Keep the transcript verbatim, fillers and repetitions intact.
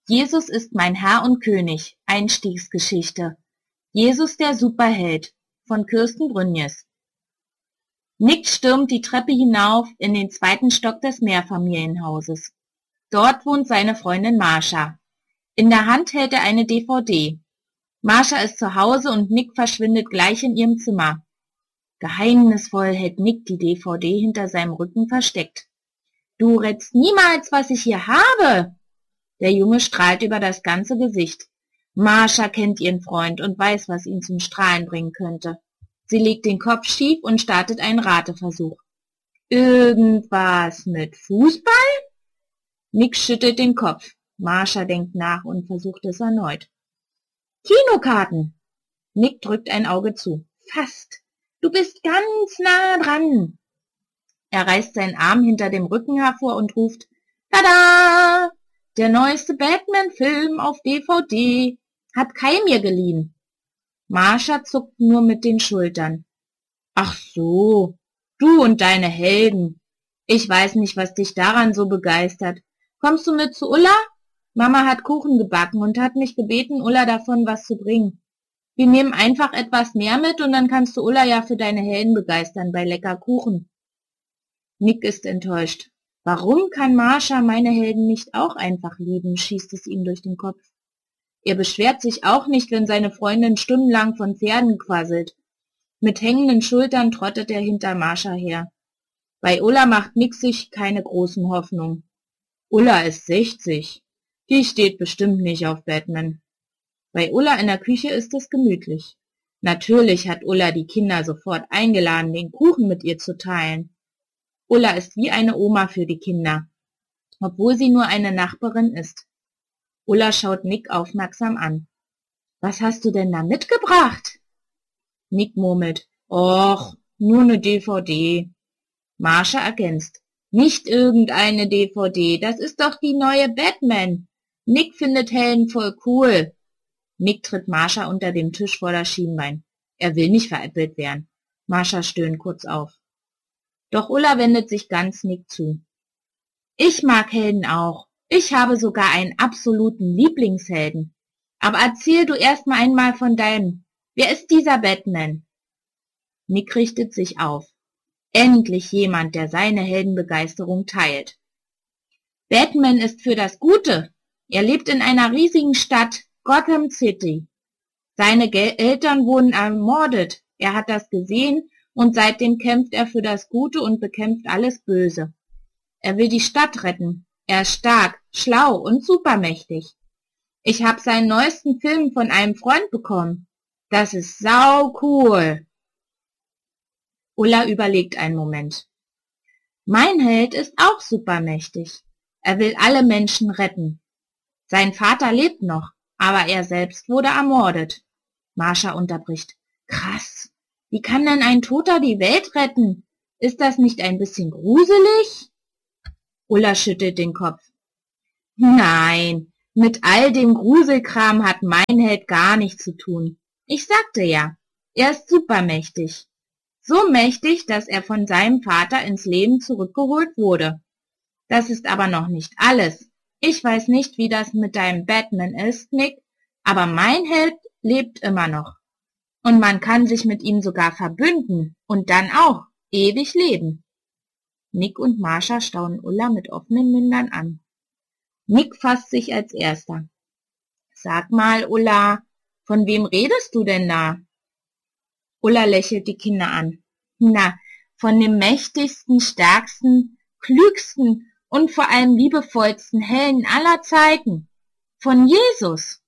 Jesus ist mein Herr und König. Einstiegsgeschichte. Jesus der Superheld von Kirsten Brünjes. Nick stürmt die Treppe hinauf in den zweiten Stock des Mehrfamilienhauses. Dort wohnt seine Freundin Marsha. In der Hand hält er eine D V D. Marsha ist zu Hause und Nick verschwindet gleich in ihrem Zimmer. Geheimnisvoll hält Nick die D V D hinter seinem Rücken versteckt. »Du rätst niemals, was ich hier habe!« Der Junge strahlt über das ganze Gesicht. Marsha kennt ihren Freund und weiß, was ihn zum Strahlen bringen könnte. Sie legt den Kopf schief und startet einen Rateversuch. »Irgendwas mit Fußball?« Nick schüttelt den Kopf. Marsha denkt nach und versucht es erneut. »Kinokarten!« Nick drückt ein Auge zu. »Fast! Du bist ganz nah dran!« Er reißt seinen Arm hinter dem Rücken hervor und ruft, »Tada! Der neueste Batman-Film auf D V D hat Kai mir geliehen.« Marsha zuckt nur mit den Schultern. »Ach so, du und deine Helden. Ich weiß nicht, was dich daran so begeistert. Kommst du mit zu Ulla? Mama hat Kuchen gebacken und hat mich gebeten, Ulla davon was zu bringen. Wir nehmen einfach etwas mehr mit und dann kannst du Ulla ja für deine Helden begeistern bei lecker Kuchen.« Nick ist enttäuscht. Warum kann Marsha meine Helden nicht auch einfach lieben, schießt es ihm durch den Kopf. Er beschwert sich auch nicht, wenn seine Freundin stundenlang von Pferden quasselt. Mit hängenden Schultern trottet er hinter Marsha her. Bei Ulla macht Nick sich keine großen Hoffnungen. Ulla ist sechzig. Die steht bestimmt nicht auf Batman. Bei Ulla in der Küche ist es gemütlich. Natürlich hat Ulla die Kinder sofort eingeladen, den Kuchen mit ihr zu teilen. Ulla ist wie eine Oma für die Kinder, obwohl sie nur eine Nachbarin ist. Ulla schaut Nick aufmerksam an. »Was hast du denn da mitgebracht?« Nick murmelt. »Och, nur eine D V D.« Marsha ergänzt. »Nicht irgendeine D V D, das ist doch die neue Batman. Nick findet Helen voll cool.« Nick tritt Marsha unter dem Tisch vor das Schienbein. Er will nicht veräppelt werden. Marsha stöhnt kurz auf. Doch Ulla wendet sich ganz Nick zu. »Ich mag Helden auch. Ich habe sogar einen absoluten Lieblingshelden. Aber erzähl du erst mal einmal von deinem. Wer ist dieser Batman?« Nick richtet sich auf. Endlich jemand, der seine Heldenbegeisterung teilt. »Batman ist für das Gute. Er lebt in einer riesigen Stadt, Gotham City. Seine Gel- Eltern wurden ermordet. Er hat das gesehen und seitdem kämpft er für das Gute und bekämpft alles Böse. Er will die Stadt retten. Er ist stark, schlau und supermächtig. Ich habe seinen neuesten Film von einem Freund bekommen. Das ist sau cool.« Ulla überlegt einen Moment. »Mein Held ist auch supermächtig. Er will alle Menschen retten. Sein Vater lebt noch, aber er selbst wurde ermordet.« Marsha unterbricht. »Krass. Wie kann denn ein Toter die Welt retten? Ist das nicht ein bisschen gruselig?« Ulla schüttelt den Kopf. »Nein, mit all dem Gruselkram hat mein Held gar nichts zu tun. Ich sagte ja, er ist supermächtig. So mächtig, dass er von seinem Vater ins Leben zurückgeholt wurde. Das ist aber noch nicht alles. Ich weiß nicht, wie das mit deinem Batman ist, Nick, aber mein Held lebt immer noch. Und man kann sich mit ihm sogar verbünden und dann auch ewig leben.« Nick und Marsha staunen Ulla mit offenen Mündern an. Nick fasst sich als erster. »Sag mal, Ulla, von wem redest du denn da?« Ulla lächelt die Kinder an. »Na, von dem mächtigsten, stärksten, klügsten und vor allem liebevollsten Helden aller Zeiten. Von Jesus.«